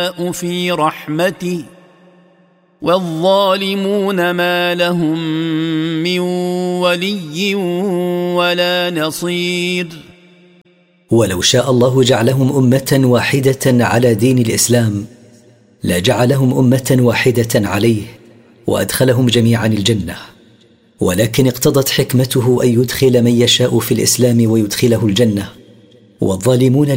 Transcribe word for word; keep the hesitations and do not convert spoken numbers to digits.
في رحمته والظالمون ما لهم من ولي ولا نصير. ولو شاء الله جعلهم أمة واحدة على دين الإسلام لجعلهم أمة واحدة عليه وأدخلهم جميعا الجنة، ولكن اقتضت حكمته أن يدخل من يشاء في الإسلام ويدخله الجنة، والظالمون